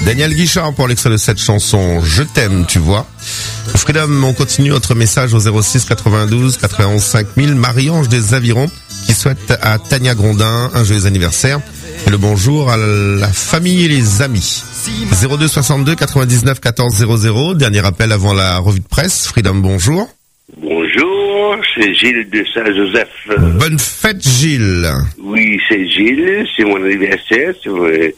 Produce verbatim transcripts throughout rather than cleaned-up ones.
Daniel Guichard pour l'extrait de cette chanson « Je t'aime », tu vois. Freedom, on continue notre message au zéro six quatre-vingt-douze quatre-vingt-onze cinq mille. Marie-Ange des Avirons qui souhaite à Tania Grondin un joyeux anniversaire. Et le bonjour à la famille et les amis. zéro deux soixante-deux quatre-vingt-dix-neuf quatorze zéro zéro. Dernier appel avant la revue de presse. Freedom, bonjour. Bonjour, c'est Gilles de Saint-Joseph. Bonne fête, Gilles. Oui, c'est Gilles, c'est mon anniversaire, c'est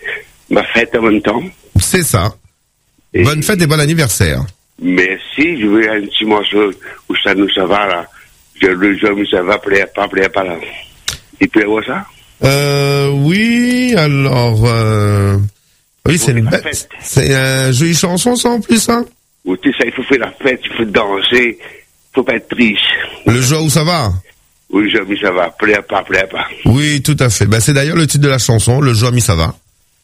ma fête en même temps. C'est ça. Et bonne fête et bon anniversaire. Merci, je veux un petit morceau où ça nous ça va là. Je le jour où ça va, plaire pas, plaire pas là. Il peut y avoir ça? Euh, oui, alors, euh, oui, c'est une belle, c'est une jolie chanson, ça, en plus, hein? Oui, tu sais, il faut faire la fête, il faut danser, il faut pas être triste. Le jour où ça va? Oui, le jour où ça va, plaire pas, plaire pas. Oui, tout à fait. Ben, c'est d'ailleurs le titre de la chanson, Le jour où ça va.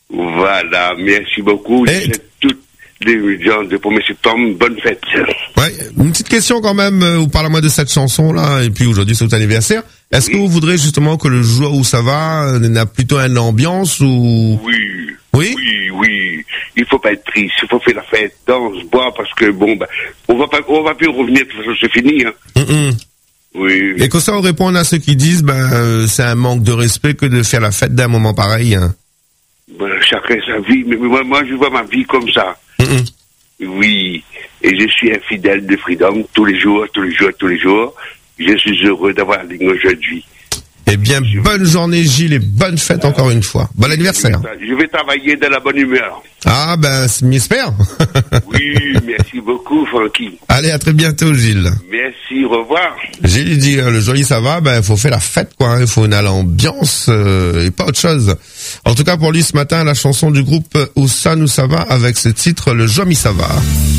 Voilà, merci beaucoup. Et... Je toutes les gens de premier septembre, bonne fête. Ouais, une petite question quand même, euh, parle-moi de cette chanson-là, et puis aujourd'hui c'est votre anniversaire. Est-ce oui. que vous voudrez justement que le jour où ça va euh, n'a plutôt une ambiance ou... Oui. Oui? Oui, oui. Il faut pas être triste, il faut faire la fête, danse, boire, parce que bon, ben, on va pas, on va plus revenir, de toute façon c'est fini, hein. Mm-mm. Oui. Et que ça, on répond à ceux qui disent, ben, euh, c'est un manque de respect que de faire la fête d'un moment pareil, hein. Ben, chacun sa vie, mais moi, moi je vois ma vie comme ça. Mm-mm. Oui, et je suis un fidèle de Freedom tous les jours, tous les jours, tous les jours. Je suis heureux d'avoir la ligne aujourd'hui. Eh bien, bonne journée Gilles et bonne fête encore une fois. Bon anniversaire. Je vais, je vais travailler dans la bonne humeur. Ah ben, j'espère. Oui, merci beaucoup Francky. Allez, à très bientôt Gilles. Merci, au revoir. Gilles dit, euh, le joli ça va, ben il faut faire la fête quoi, il hein, faut une ambiance euh, et pas autre chose. En tout cas pour lui ce matin, la chanson du groupe Où ça nous ça va avec ce titre, Le Jomi ça va.